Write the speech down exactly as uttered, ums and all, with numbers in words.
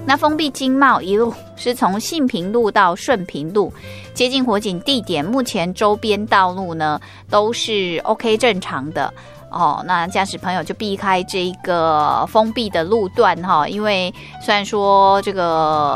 那封闭经贸一路是从信平路到顺平路，接近火警地点，目前周边道路呢都是 OK 正常的。哦，那驾驶朋友就避开这个封闭的路段哈，因为虽然说这个